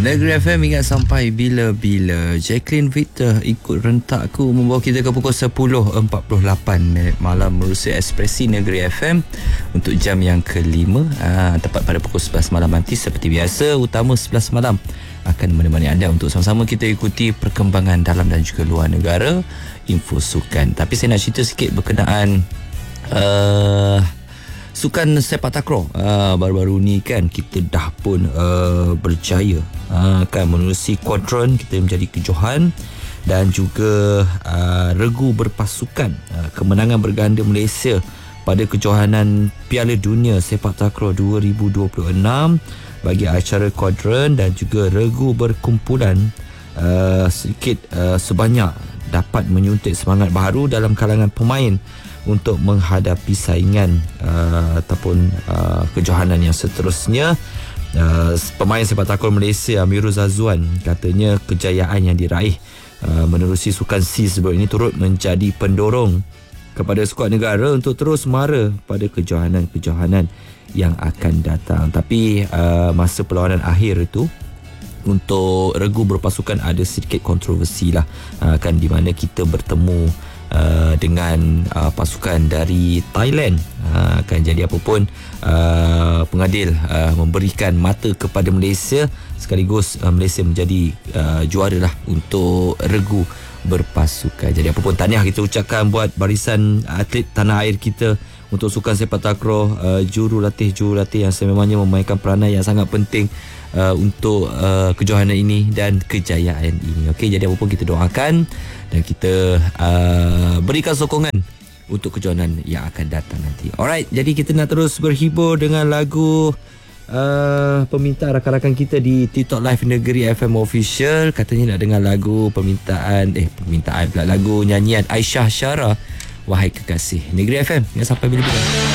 Negeri FM ingat sampai bila-bila. Jacqueline Victor ikut rentakku membawa kita ke pukul 10.48 malam melalui Ekspresi Negeri FM untuk jam yang kelima. Tepat pada pukul 11 malam nanti seperti biasa, utama 11 malam akan menemani anda untuk sama-sama kita ikuti perkembangan dalam dan juga luar negara, info sukan. Tapi saya nak cerita sikit berkenaan sukan sepak takraw. Baru-baru ni kan kita dah pun berjaya kan menerusi kuadran, kita menjadi kejohan dan juga regu berpasukan kemenangan berganda Malaysia pada kejohanan Piala Dunia Sepak Takraw 2026 bagi acara kuadran dan juga regu berkumpulan sedikit sebanyak dapat menyuntik semangat baru dalam kalangan pemain untuk menghadapi saingan ataupun kejohanan yang seterusnya. Pemain sepak takraw Malaysia Amirul Zazwan katanya kejayaan yang diraih menerusi sukan Seasburg ini turut menjadi pendorong kepada skuad negara untuk terus mara pada kejohanan-kejohanan yang akan datang. Tapi masa perlawanan akhir itu untuk regu berpasukan ada sedikit kontroversi lah, kan, di mana kita bertemu dengan pasukan dari Thailand, kan. Jadi apapun pengadil memberikan mata kepada Malaysia, sekaligus Malaysia menjadi juara lah untuk regu berpasukan. Jadi apapun tahniah kita ucapkan buat barisan atlet tanah air kita untuk sukan sepak takraw, jurulatih yang sememangnya memainkan peranan yang sangat penting untuk kejohanan ini dan kejayaan ini. Okey, jadi apapun kita doakan dan kita berikan sokongan untuk kejohanan yang akan datang nanti. Alright, jadi kita nak terus berhibur dengan lagu permintaan rakan-rakan kita di TikTok Live Negeri FM Official. Katanya nak dengar lagu permintaan pula lagu nyanyian Aisyah Syara, Wahai Kekasih. Negeri FM yang sampai bila-bila.